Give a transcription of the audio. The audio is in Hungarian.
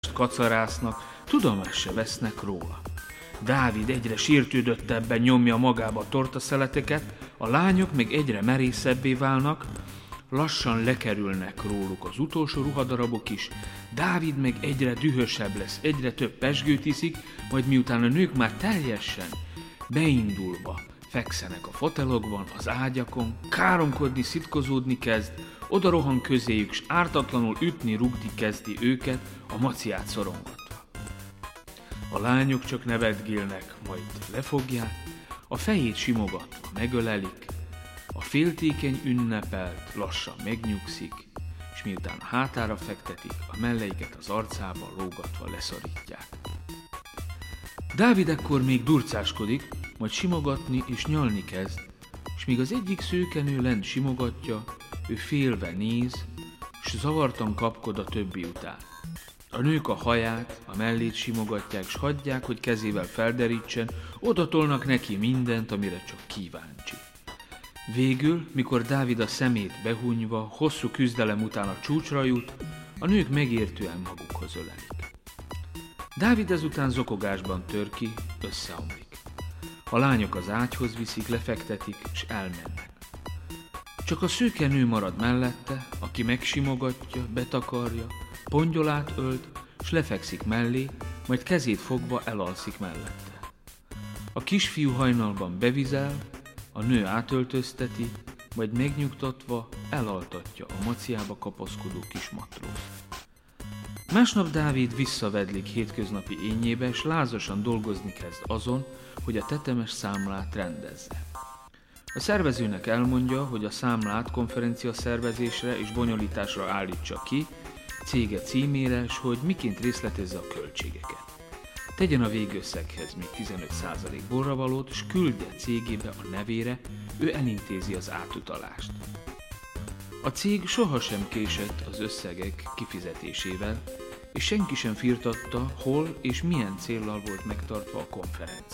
kacarásznak, tudomást se vesznek róla. Dávid egyre sértődöttebben nyomja magába a tortaszeleteket, a lányok meg egyre merészebbé válnak, lassan lekerülnek róluk az utolsó ruhadarabok is, Dávid meg egyre dühösebb lesz, egyre több pezsgőt iszik, majd miután a nők már teljesen beindulva fekszenek a fotelokban, az ágyakon, káromkodni, szitkozódni kezd, oda rohan közéjük, s ártatlanul ütni, rugni kezdi őket, a maciát szorongatva. A lányok csak nevetgélnek, majd lefogják, a fejét simogatva megölelik, a féltékeny ünnepelt lassan megnyugszik, és miután a hátára fektetik, a melleiket az arcába lógatva leszorítják. Dávid ekkor még durcáskodik, majd simogatni és nyalni kezd, és míg az egyik szőkenő lent simogatja, ő félve néz, s zavartan kapkod a többi után. A nők a haját, a mellét simogatják, s hagyják, hogy kezével felderítsen, odatolnak neki mindent, amire csak kíváncsi. Végül, mikor Dávid a szemét behunyva, hosszú küzdelem után a csúcsra jut, a nők megértően magukhoz ölelik. Dávid ezután zokogásban tör ki, összeomlik. A lányok az ágyhoz viszik, lefektetik, és elmennek. Csak a szőke nő marad mellette, aki megsimogatja, betakarja, pongyolát ölt, s lefekszik mellé, majd kezét fogva elalszik mellette. A kisfiú hajnalban bevizel, a nő átöltözteti, majd megnyugtatva elaltatja a maciába kapaszkodó kis matrózt. Másnap Dávid visszavedlik hétköznapi énjébe, s lázasan dolgozni kezd azon, hogy a tetemes számlát rendezze. A szervezőnek elmondja, hogy a számlát konferencia szervezésre és bonyolításra állítsa ki, cége címére, s hogy miként részletezze a költségeket. Tegyen a végösszeghez még 15% borravalót, és küldje cégébe a nevére, ő elintézi az átutalást. A cég sohasem késett az összegek kifizetésével, és senki sem firtatta, hol és milyen céllal volt megtartva a konferencia.